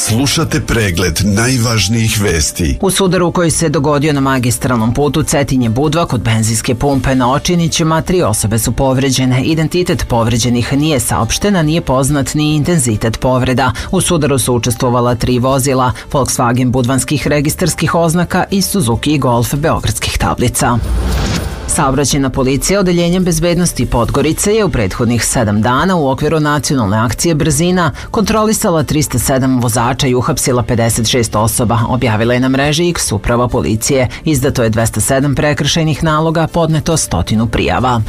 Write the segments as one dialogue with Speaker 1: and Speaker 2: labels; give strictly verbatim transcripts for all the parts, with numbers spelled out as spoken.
Speaker 1: Slušate pregled najvažnijih vesti.
Speaker 2: U sudaru koji se dogodio na magistralnom putu Cetinje-Budva kod benzinske pumpe na Očinićima, tri osobe su povređene. Identitet povređenih nije saopšten, a nije poznat ni intenzitet povreda. U sudaru su učestvovala tri vozila, Volkswagen budvanskih registarskih oznaka i Suzuki Golf beogradskih tablica. Saobraćajna policija Odeljenjem bezbednosti Podgorice je u prethodnih sedam dana u okviru nacionalne akcije Brzina kontrolisala trista sedam vozača i uhapsila pedeset šest osoba, objavila je na mreži X uprava policije. Izdato je dvesta sedam prekršajnih naloga, podneto stotinu prijava.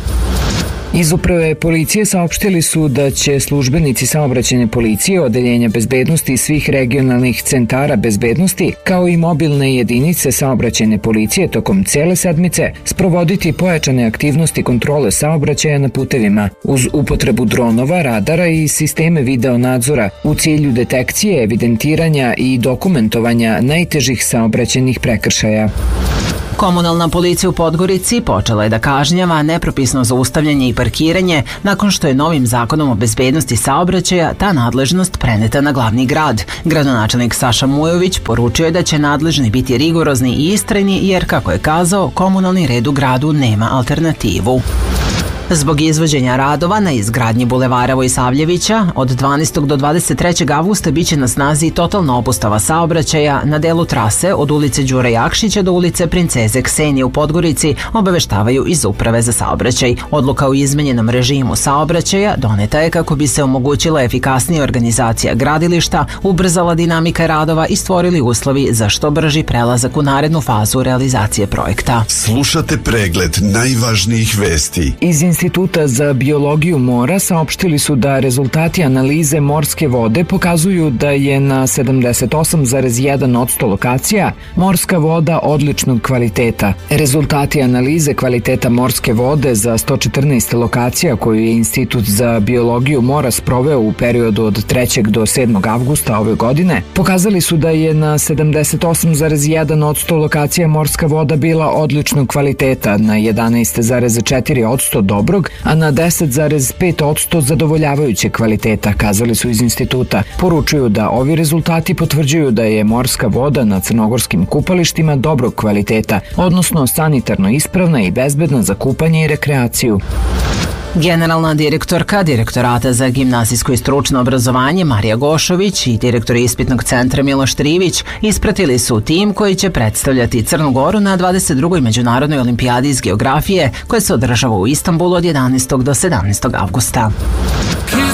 Speaker 3: Iz uprave policije saopštili su da će službenici saobraćajne policije, Odeljenja bezbednosti svih regionalnih centara bezbednosti, kao i mobilne jedinice saobraćajne policije tokom cele sedmice sprovoditi pojačane aktivnosti kontrole saobraćaja na putevima uz upotrebu dronova, radara i sisteme video nadzora u cilju detekcije, evidentiranja i dokumentovanja najtežih saobraćajnih prekršaja.
Speaker 2: Komunalna policija u Podgorici počela je da kažnjava nepropisno zaustavljanje i parkiranje nakon što je novim zakonom o bezbednosti saobraćaja ta nadležnost preneta na glavni grad. Gradonačelnik Saša Mujović poručio je da će nadležni biti rigorozni i istrajni jer, kako je kazao, komunalni red u gradu nema alternativu. Zbog izvođenja radova na izgradnji bulevara Vojsavljevića od dvanaestog do dvadeset trećeg avgusta biće na snazi totalna opustava saobraćaja na delu trase od ulice Đure Jakšića do ulice Princeze Ksenije u Podgorici, obaveštavaju iz Uprave za saobraćaj. Odluka o izmenjenom režimu saobraćaja doneta je kako bi se omogućila efikasnija organizacija gradilišta, ubrzala dinamika radova i stvorili uslovi za što brži prelazak u narednu fazu realizacije projekta.
Speaker 1: Slušate pregled najvažnijih vesti.
Speaker 3: Iz Instituta za biologiju mora saopštili su da rezultati analize morske vode pokazuju da je na sedamdeset osam zarez jedan posto lokacija morska voda odličnog kvaliteta. Rezultati analize kvaliteta morske vode za sto četrnaest lokacija koju je Institut za biologiju mora sproveo u periodu od trećeg do sedmog avgusta ove godine pokazali su da je na sedamdeset osam zarez jedan posto lokacija morska voda bila odličnog kvaliteta, na jedanaest zarez četiri posto dobrog, a na deset zarez pet posto zadovoljavajućeg kvaliteta, kazali su iz instituta. Poručuju da ovi rezultati potvrđuju da je morska voda na crnogorskim kupalištima dobrog kvaliteta, odnosno sanitarno ispravna i bezbedna za kupanje i rekreaciju.
Speaker 2: Generalna direktorka Direktorata za gimnazijsko i stručno obrazovanje Marija Gošović i direktor ispitnog centra Miloš Trivić ispratili su tim koji će predstavljati Crnu Goru na dvadeset drugoj međunarodnoj olimpijadi iz geografije koja se održava u Istanbulu od jedanaestog do sedamnaestog avgusta.